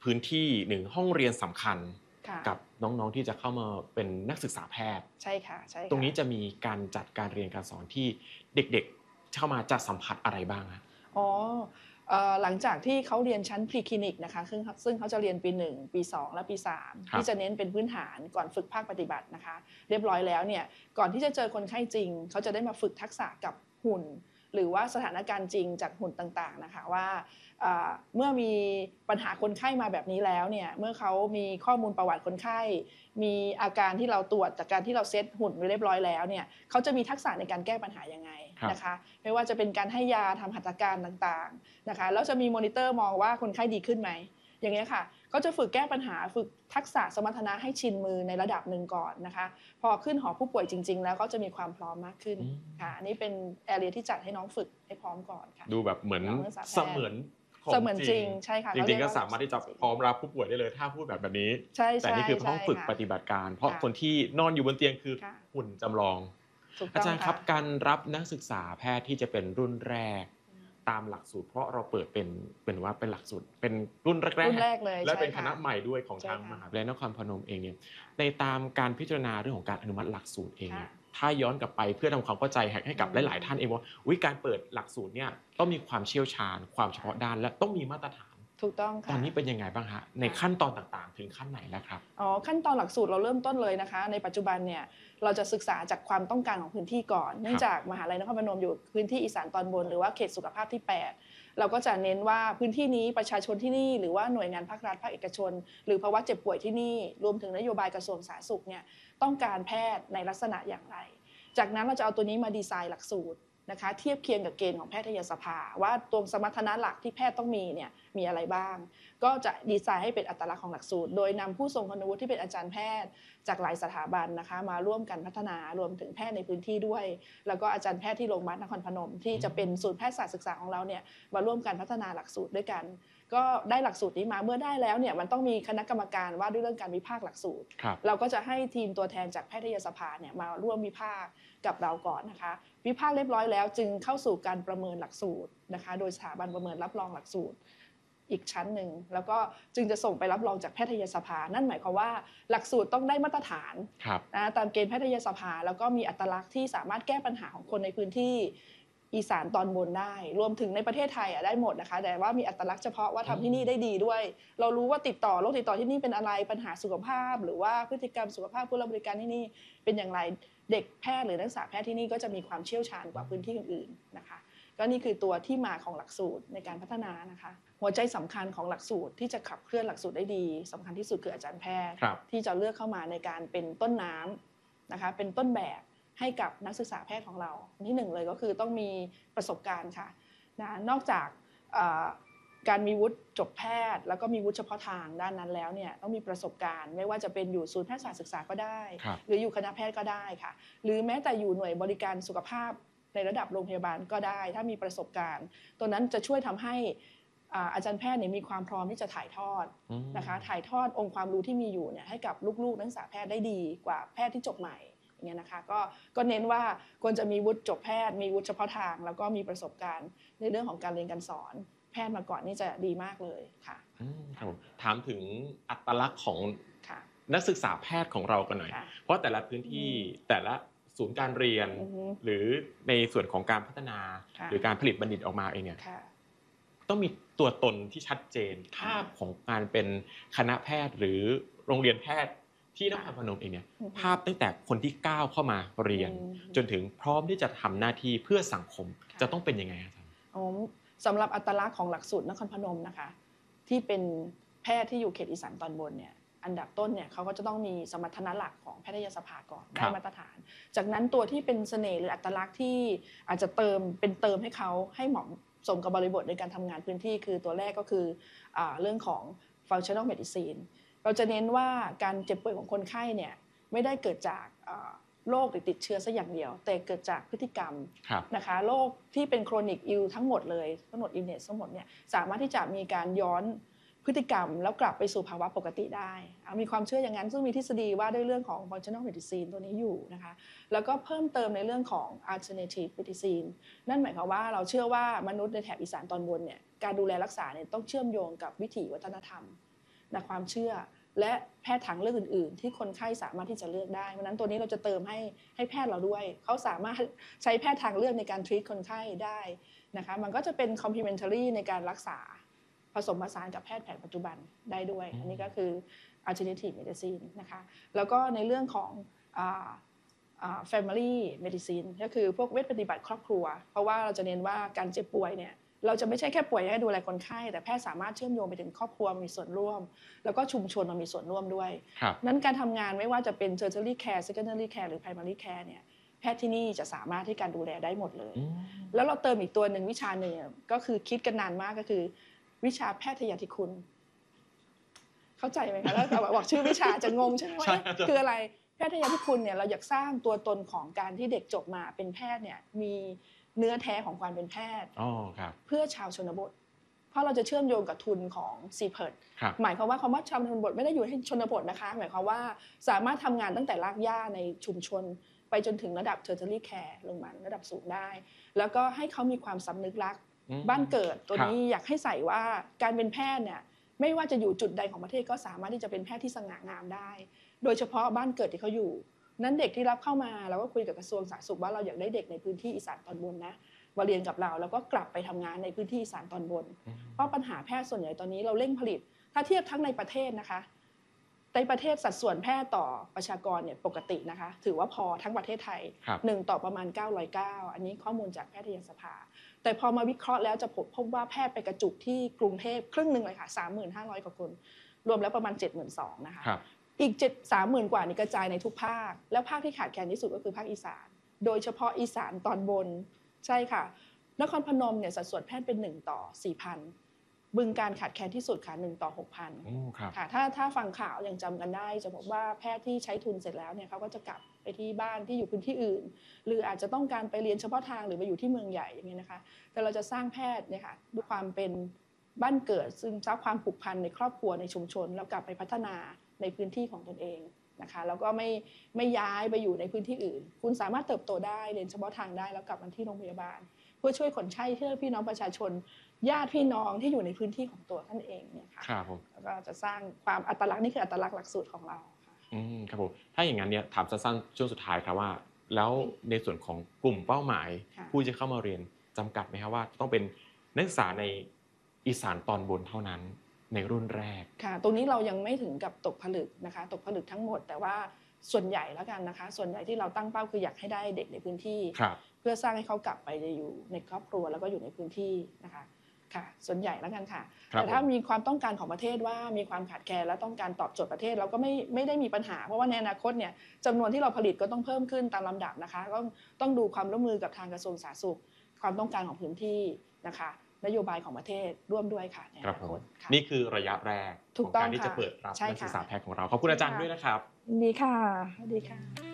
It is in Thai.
พื้นที่1ห้องเรียนสำคัญกับน้องๆที่จะเข้ามาเป็นนักศึกษาแพทย์ใช่ค่ะใช่ตรงนี้จะมีการจัดการเรียนการสอนที่เด็กๆเข้ามาจะสัมผัสอะไรบ้างครับอ๋อหลังจากที่เขาเรียนชั้นพรีคลินิกนะคะซึ่งเขาจะเรียนปี1ปี2และปี3ที่จะเน้นเป็นพื้นฐานก่อนฝึกภาคปฏิบัตินะคะเรียบร้อยแล้วเนี่ยก่อนที่จะเจอคนไข้จริงเขาจะได้มาฝึกทักษะกับหุ่นหรือว่าสถานการณ์จริงจากหุ่นต่างๆนะคะว่าเมื่อมีปัญหาคนไข้มาแบบนี้แล้วเนี่ยเมื่อเขามีข้อมูลประวัติคนไข้มีอาการที่เราตรวจจากการที่เราเซตหุ่นไว้เรียบร้อยแล้วเนี่ยเขาจะมีทักษะในการแก้ปัญหายังไงนะคะไม่ว่าจะเป็นการให้ยาทำหัตถการต่างๆนะคะแล้วจะมีมอนิเตอร์มองว่าคนไข้ดีขึ้นไหมอย่างนี้ค่ะก็จะฝึกแก้ปัญหาฝึกทักษะสมรรถนะให้ชินมือในระดับหนึ่งก่อนนะคะพอขึ้นหอผู้ป่วยจริงๆแล้วก็จะมีความพร้อมมากขึ้นค่ะอันนี้เป็นแอเรียที่จัดให้น้องฝึกให้พร้อมก่อนค่ะดูแบบเหมือนเสมือนจริงใช่ค่ะจริงๆก็สามารถที่จะพร้อมรับผู้ป่วยได้เลยถ้าพูดแบบนี้แต่นี่คือห้องฝึกปฏิบัติการเพราะคนที่นอนอยู่บนเตียงคือหุ่นจำลองอาจารย์ครับการรับนักศึกษาแพทย์ที่จะเป็นรุ่นแรกตามหลักสูตรเพราะเราเปิดเป็นว่าเป็นหลักสูตรเป็นรุ่นแรกๆและเป็นคณะใหม่ด้วยของทางมหาวิทยาลัยนครพนมเองเนี่ยในตามการพิจารณาเรื่องของการอนุมัติหลักสูตรเองเนี่ยถ้าย้อนกลับไปเพื่อทำความเข้าใจให้กับหลายๆท่านเองว่าการเปิดหลักสูตรเนี่ยต้องมีความเชี่ยวชาญความเฉพาะด้านและต้องมีมาตรฐานถูกต้องค่ะตอนนี้เป็นยังไงบ้างฮะในขั้นตอนต่างๆถึงขั้นไหนแล้วครับขั้นตอนหลักสูตรเราเริ่มต้นเลยนะคะในปัจจุบันเนี่ยเราจะศึกษาจากความต้องการของพื้นที่ก่อนเนื่องจากมหาวิทยาลัยนครพนมอยู่พื้นที่อีสานตอนบนหรือว่าเขตสุขภาพที่8เราก็จะเน้นว่าพื้นที่นี้ประชาชนที่นี่หรือว่าหน่วยงานภาครัฐภาคเอกชนหรือภาวะเจ็บป่วยที่นี่รวมถึงนโยบายกระทรวงสาธารณสุขเนี่ยต้องการแพทย์ในลักษณะอย่างไรจากนั้นเราจะเอาตัวนี้มาดีไซน์หลักสูตรนะคะเทียบเคียงกับเกณฑ์ของแพทยสภาว่าตัวสมรรถนะหลักที่แพทย์ต้องมีเนี่ยมีอะไรบ้างก็จะดีไซน์ให้เป็นอัตลักษณ์ของหลักสูตรโดยนำผู้ทรงคุณวุฒิที่เป็นอาจารย์แพทย์จากหลายสถาบันนะคะมาร่วมกันพัฒนารวมถึงแพทย์ในพื้นที่ด้วยแล้วก็อาจารย์แพทย์ที่โรงพยาบาลนครพนมที่จะเป็นศูนย์แพทยศาสตร์ศึกษาของเราเนี่ยมาร่วมกันพัฒนาหลักสูตรด้วยกันก็ได้หลักสูตรนี้มาเมื่อได้แล้วเนี่ยมันต้องมีคณะกรรมการว่าด้วยเรื่องการวิพากษ์หลักสูตรเราก็จะให้ทีมตัวแทนจากแพทยสภาเนี่ยมาร่วมวิพากษ์กับเราก่อนนะคะวิพากษ์เรียบร้อยแล้วจึงเข้าสู่การประเมินหลักสูตรนะคะโดยสถาบันประเมินรับรองหลักสูตรอีกชั้นหนึ่งแล้วก็จึงจะส่งไปรับรองจากแพทยสภานั่นหมายความว่าหลักสูตรต้องได้มาตรฐานนะตามเกณฑ์แพทยสภาแล้วก็มีอัตลักษณ์ที่สามารถแก้ปัญหาของคนในพื้นที่อีสานตอนบนได้รวมถึงในประเทศไทยได้หมดนะคะแต่ว่ามีอัตลักษณ์เฉพาะว่าทำที่นี่ได้ดีด้วยเรารู้ว่าโรคติดต่อที่นี่เป็นอะไรปัญหาสุขภาพหรือว่าพฤติกรรมสุขภาพผู้รับบริการที่นี่เป็นอย่างไรเด็กแพทย์หรือนักศึกษาแพทย์ที่นี่ก็จะมีความเชี่ยวชาญกว่าพื้นที่อื่นๆนะคะก็นี่คือตัวที่มาของหลักสูตรในการพัฒนานะคะหัวใจสำคัญของหลักสูตรที่จะขับเคลื่อนหลักสูตรได้ดีสำคัญที่สุดคืออาจารย์แพทย์ที่จะเลือกเข้ามาในการเป็นต้นน้ำนะคะเป็นต้นแบบให้กับนักศึกษาแพทย์ของเราที่หนึ่งเลยก็คือต้องมีประสบการณ์ค่ะนะนอกจากการมีวุฒิจบแพทย์แล้วก็มีวุฒิเฉพาะทางด้านนั้นแล้วเนี่ยต้องมีประสบการณ์ไม่ว่าจะเป็นอยู่ศูนย์แพทยศาสตร์ศึกษาก็ได้หรืออยู่คณะแพทย์ก็ได้ค่ะหรือแม้แต่อยู่หน่วยบริการสุขภาพในระดับโรงพยาบาลก็ได้ถ้ามีประสบการณ์ตัวนั้นจะช่วยทำให้อาจารย์แพทย์เนี่ยมีความพร้อมที่จะถ่ายทอดนะคะถ่ายทอดองค์ความรู้ที่มีอยู่เนี่ยให้กับลูกๆนักศึกษาแพทย์ได้ดีกว่าแพทย์ที่จบใหม่เนี่ยนะคะก็เน้นว่าควรจะมีวุฒิจบแพทย์มีวุฒิเฉพาะทางแล้วก็มีประสบการณ์ในเรื่องของการเรียนการสอนแพทย์มาก่อนนี่จะดีมากเลยค่ะถามถึงอัตลักษณ์ของนักศึกษาแพทย์ของเรากันหน่อยเพราะแต่ละพื้นที่แต่ละศูนย์การเรียนหรือในส่วนของการพัฒนาหรือการผลิตบัณฑิตออกมาเองเนี่ยต้องมีตัวตนที่ชัดเจนภาพของการเป็นคณะแพทย์หรือโรงเรียนแพทย์ที่นครพนมเองเนี่ยภาพตั้งแต่คนที่ก้าวเข้ามาเรียนจนถึงพร้อมที่จะทำหน้าที่เพื่อสังคมจะต้องเป็นยังไงครับสำหรับอัตลักษณ์ของหลักสูตรนครพนมนะคะที่เป็นแพทย์ที่อยู่เขตอีสานตอนบนเนี่ยอันดับต้นเนี่ยเขาก็จะต้องมีสมรรถนะหลักของแพทยสภาก่อนได้มาตรฐานจากนั้นตัวที่เป็นเสน่ห์หรืออัตลักษณ์ที่อาจจะเติมให้เขาให้เหมาะสมกับบริบทในการทำงานพื้นที่คือตัวแรกก็คือเรื่องของ functional medicine เราจะเน้นว่าการเจ็บป่วยของคนไข้เนี่ยไม่ได้เกิดจากโรคหรือติดเชื้อซะอย่างเดียวแต่เกิดจากพฤติกรรมนะคะโรคที่เป็นโครนิกอิลทั้งหมดเลยทั้งหมดอิลเนสทั้งหมดเนี่ยสามารถที่จะมีการย้อนพฤติกรรมแล้วกลับไปสู่ภาวะปกติได้มีความเชื่ออย่างนั้นซึ่งมีทฤษฎีว่าด้วยเรื่องของ functional medicine ตัวนี้อยู่นะคะแล้วก็เพิ่มเติมในเรื่องของ alternative medicine นั่นหมายความว่าเราเชื่อว่ามนุษย์ในแถบอีสานตอนบนเนี่ยการดูแลรักษาเนี่ยต้องเชื่อมโยงกับวิถีวัฒนธรรมนะความเชื่อและแพทย์ทางเลือกอื่นๆที่คนไข้สามารถที่จะเลือกได้เพราะนั้นตัวนี้เราจะเติมให้แพทย์เราด้วยเขาสามารถใช้แพทย์ทางเลือกในการ treat คนไข้ได้นะคะมันก็จะเป็น complementary ในการรักษาผสมผสานกับแพทย์แผนปัจจุบันได้ด้วยอันนี้ก็คือ alternative medicine นะคะแล้วก็ในเรื่องของfamily medicine ก็คือพวกเวชปฏิบัติครอบครัวเพราะว่าเราจะเน้นว่าการเจ็บป่วยเนี่ยเราจะไม่ใช่แค่ป่วยให้ดูแลคนไข้แต่แพทย์สามารถเชื่อมโยงไปถึงครอบครัวมีส่วนร่วมแล้วก็ชุมชนมีส่วนร่วมด้วยนั้นการทำงานไม่ว่าจะเป็น tertiary care secondary care หรือ primary care เนี่ยแพทย์ที่นี่จะสามารถที่การดูแลได้หมดเลยแล้วเราเติมอีกตัวหนึ่งวิชาหนึ่งก็คือคิดกันนานมากก็คือวิชาแพทยาธิคุณเข้าใจไหมคะแล้วบอกชื่อวิชาจะงงใช่ไหมคืออะไรแพทยาธิคุณเนี่ยเราอยากสร้างตัวตนของการที่เด็กจบมาเป็นแพทย์เนี่ยมีเนื้อแท้ของความเป็นแพทย์เพื่อชาวชนบทเพราะเราจะเชื่อมโยงกับทุนของ CPERT หมายความว่าคำว่าชาวชนบทไม่ได้อยู่ที่ชนบทนะคะหมายความว่าสามารถทำงานตั้งแต่รากหญ้าในชุมชนไปจนถึงระดับ tertiary care ลงมาระดับสูงได้แล้วก็ให้เขามีความสำนึกรักบ้านเกิดตัวนี้อยากให้ใส่ว่าการเป็นแพทย์เนี่ยไม่ว่าจะอยู่จุดใดของประเทศก็สามารถที่จะเป็นแพทย์ที่สง่างามได้โดยเฉพาะบ้านเกิดที่เขาอยู่นั้นเด็กที่รับเข้ามาเราก็คุยกับกระทรวงสาธารณสุขว่าเราอยากได้เด็กในพื้นที่อีสานตอนบนนะมาเรียนกับเราแล้วก็กลับไปทำงานในพื้นที่อีสานตอนบนเพราะปัญหาแพทย์ส่วนใหญ่ตอนนี้เราเร่งผลิตถ้าเทียบทั้งในประเทศนะคะในประเทศสัดส่วนแพทย์ต่อประชากรเนี่ยปกตินะคะถือว่าพอทั้งประเทศไทย1ต่อประมาณ909อันนี้ข้อมูลจากแพทยสภาแต่พอมาวิเคราะห์แล้วจะพบว่าแพทย์ไปกระจุกที่กรุงเทพครึ่งนึงเลยค่ะ 35,000 กว่าคนรวมแล้วประมาณ 72,000 นะคะอีก 30,000 กว่านี่กระจายในทุกภาคแล้วภาคที่ขาดแคลนที่สุดก็คือภาคอีสานโดยเฉพาะอีสานตอนบนใช่ค่ะนครพนมเนี่ยสัดส่วนแพทย์เป็น1ต่อ 4,000 บึงการขาดแคลนที่สุดค่ะ1ต่อ 6,000 ค่ะถ้าฟังข่าวยังจำกันได้จะบอกว่าแพทย์ที่ใช้ทุนเสร็จแล้วเนี่ยเขาก็จะกลับไปที่บ้านที่อยู่พื้นที่อื่นหรืออาจจะต้องการไปเรียนเฉพาะทางหรือไปอยู่ที่เมืองใหญ่อย่างนี้นะคะแต่เราจะสร้างแพทย์เนี่ยค่ะด้วยความเป็นบ้านเกิดซึ่งสร้างความผูกพันในครอบครัวในชุมชนแล้วกลับไปพัฒนาในพื้นที่ของตนเองนะคะแล้วก็ไม่ย้ายไปอยู่ในพื้นที่อื่นคุณสามารถเติบโตได้เรียนเฉพาะทางได้แล้วกลับมาที่โรงพยาบาลเพื่อช่วยคนไข้ช่วยพี่น้องประชาชนญาติพี่น้องที่อยู่ในพื้นที่ของตัวท่านเองเนี่ยค่ะแล้วก็จะสร้างความอัตลักษณ์นี่คืออัตลักษณ์หลักสูตรของเราค่ะครับผมถ้าอย่างนั้นเนี่ยถามสั้นๆช่วงสุดท้ายครับว่าแล้วในส่วนของกลุ่มเป้าหมายผู้จะเข้ามาเรียนจำกัดไหมครับว่าต้องเป็นนักศึกษาในอีสานตอนบนเท่านั้นในรุ่นแรกค่ะตรงนี้เรายังไม่ถึงกับตกผลึกนะคะตกผลึกทั้งหมดแต่ว่าส่วนใหญ่แล้วกันนะคะส่วนใหญ่ที่เราตั้งเป้าคืออยากให้ได้เด็กในพื้นที่เพื่อสร้างให้เขากลับไปอยู่ในครอบครัวแล้วก็อยู่ในพื้นที่นะคะค่ะส่วนใหญ่แล้วกันค่ะแต่ถ้ามีความต้องการของประเทศว่ามีความขาดแคลนและต้องการตอบโจทย์ประเทศเราก็ไม่ได้มีปัญหาเพราะว่าในอนาคตเนี่ยจำนวนที่เราผลิตก็ต้องเพิ่มขึ้นตามลำดับนะคะก็ต้องดูความร่วมมือกับทางกระทรวงสาธารณสุขความต้องการของพื้นที่นะคะนโยบายของประเทศร่วมด้วยค่ะในอนาคตนี่คือระยะแรกของการที่จะเปิดรับนักศึกษาแพทย์ของเราขอบคุณอาจารย์ด้วยนะครับดีค่ะ